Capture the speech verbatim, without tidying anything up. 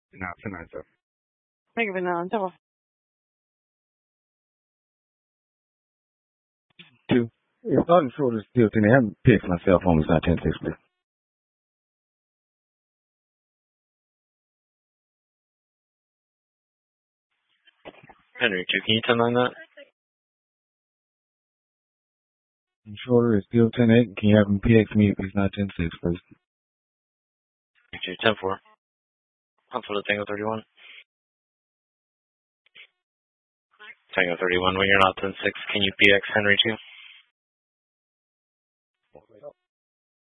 Now, tonight, sir. Thank you for now. Two. If I'm sure it's still ten, I haven't picked my cell phone. It's not ten six, please. Henry two, can you ten line that? I'm sure it's still ten eight. Can you have him P X me if it's not ten six, please? two, ten four. Alpha to Tango thirty-one. Tango thirty-one, when you're not ten six, can you P X Henry two?